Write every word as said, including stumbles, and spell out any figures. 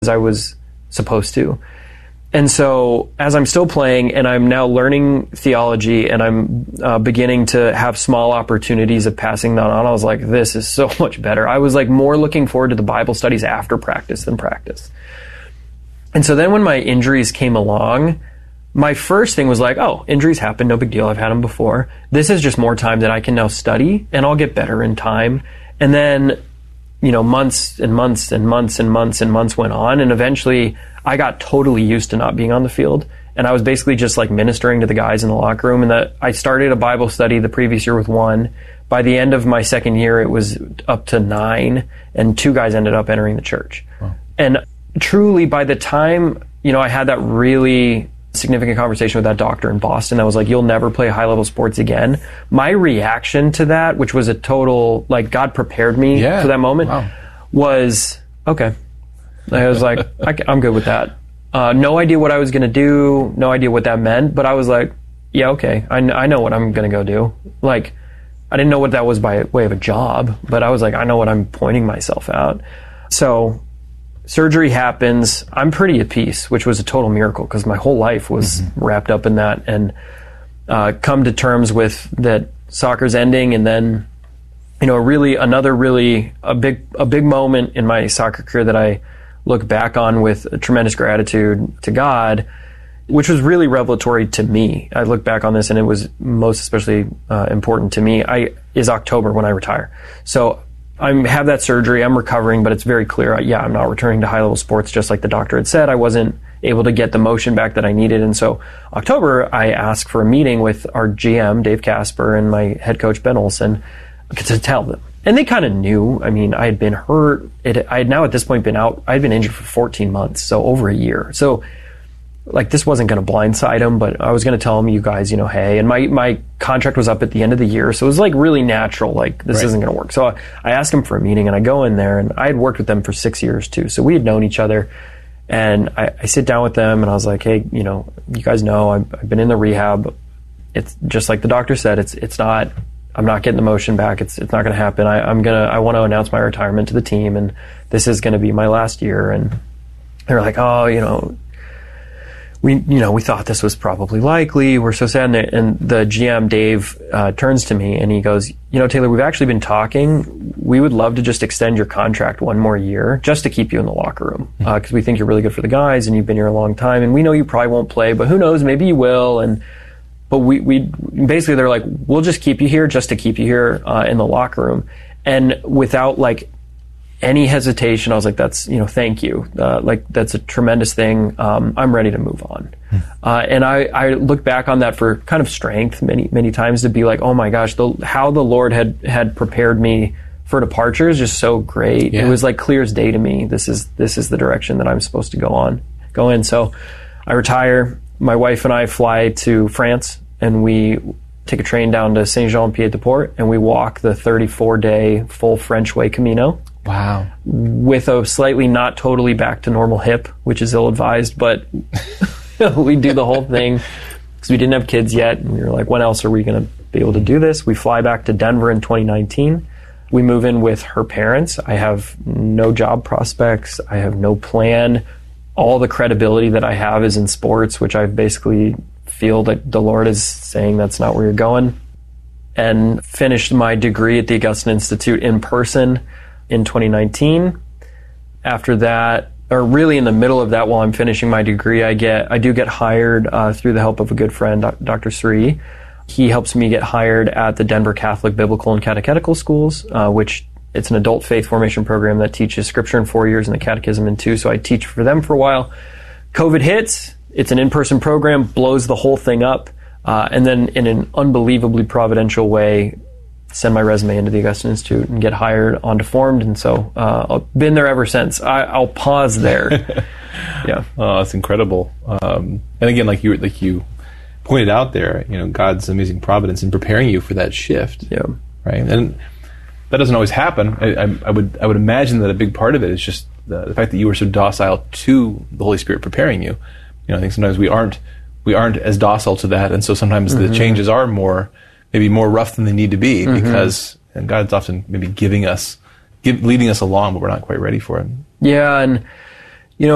as I was supposed to. And so as I'm still playing and I'm now learning theology and I'm uh, beginning to have small opportunities of passing that on, I was like, this is so much better. I was like more looking forward to the Bible studies after practice than practice. And so then when my injuries came along, my first thing was like, oh, injuries happen, no big deal. I've had them before. This is just more time that I can now study and I'll get better in time. And then, you know, months and months and months and months and months went on. And eventually I got totally used to not being on the field. And I was basically just like ministering to the guys in the locker room. And that I started a Bible study the previous year with one. By the end of my second year, it was up to nine, and two guys ended up entering the church. Wow. And truly by the time, you know, I had that really significant conversation with that doctor in Boston, I was like, you'll never play high level sports again. My reaction to that, which was a total, like God prepared me yeah. for that moment, wow. was, okay. I was like, I, I'm good with that. Uh, no idea what I was going to do, no idea what that meant, but I was like, yeah, okay, I, I know what I'm going to go do. Like, I didn't know what that was by way of a job, but I was like, I know what I'm pointing myself at. So surgery happens. I'm pretty at peace, which was a total miracle because my whole life was mm-hmm. wrapped up in that, and uh, come to terms with that soccer's ending, and then, you know, really another really a big a big moment in my soccer career that I look back on with tremendous gratitude to God, which was really revelatory to me. I look back on this and it was most especially uh, important to me. I is October when I retire. So I have that surgery, I'm recovering, but it's very clear, yeah, I'm not returning to high-level sports just like the doctor had said. I wasn't able to get the motion back that I needed. And so October, I asked for a meeting with our G M, Dave Casper, and my head coach, Ben Olson, to tell them. And they kind of knew. I mean, I had been hurt. It, I had now at this point been out. I had been injured for fourteen months, so over a year. So like this wasn't going to blindside them, but I was going to tell them, you guys, you know, hey, and my, my contract was up at the end of the year. So it was like really natural, like this right. isn't going to work. So I, I asked them for a meeting and I go in there, and I had worked with them for six years too. So we had known each other, and I, I sit down with them and I was like, hey, you know, you guys know I've, I've been in the rehab. It's just like the doctor said, it's, it's not, I'm not getting the motion back. It's, it's not going to happen. I, I'm going to, I want to announce my retirement to the team, and this is going to be my last year. And they're like, oh, you know, we, you know, we thought this was probably likely. We're so sad. And the G M, Dave, uh, turns to me and he goes, you know, Taylor, we've actually been talking. We would love to just extend your contract one more year just to keep you in the locker room. Uh, cause we think you're really good for the guys and you've been here a long time, and we know you probably won't play, but who knows, maybe you will. And, but we, we basically, they're like, we'll just keep you here just to keep you here, uh, in the locker room. And without like any hesitation, I was like, that's, you know, thank you. Uh, like, that's a tremendous thing. Um, I'm ready to move on. Hmm. Uh, and I, I look back on that for kind of strength many, many times, to be like, oh my gosh, the, how the Lord had, had prepared me for departure is just so great. Yeah. It was like clear as day to me. This is, this is the direction that I'm supposed to go on, go in. So I retire. My wife and I fly to France, and we take a train down to Saint-Jean-Pied-de-Port, and we walk the thirty-four day full French way Camino. Wow. With a slightly not totally back to normal hip, which is ill-advised, but we do the whole thing because we didn't have kids yet. And we were like, when else are we going to be able to do this? We fly back to Denver in twenty nineteen. We move in with her parents. I have no job prospects. I have no plan. All the credibility that I have is in sports, which I basically feel that the Lord is saying that's not where you're going. And finished my degree at the Augustine Institute in person in twenty nineteen. After that, or really in the middle of that, while I'm finishing my degree, I get I do get hired uh, through the help of a good friend, Doctor Sri. He helps me get hired at the Denver Catholic Biblical and Catechetical Schools, uh, which it's an adult faith formation program that teaches scripture in four years and the catechism in two. So I teach for them for a while. COVID hits. It's an in-person program, blows the whole thing up, uh, and then in an unbelievably providential way, send my resume into the Augustine Institute and get hired on Deformed. And so uh, I've been there ever since. I, I'll pause there. Yeah. Oh, that's incredible. Um, and again, like you like you pointed out there, you know, God's amazing providence in preparing you for that shift. Yeah. Right. And that doesn't always happen. I, I, I would I would imagine that a big part of it is just the, the fact that you were so docile to the Holy Spirit preparing you. You know, I think sometimes we aren't we aren't as docile to that, and so sometimes mm-hmm. the changes are more maybe more rough than they need to be, mm-hmm. because and God's often maybe giving us, give, leading us along, but we're not quite ready for it. Yeah, and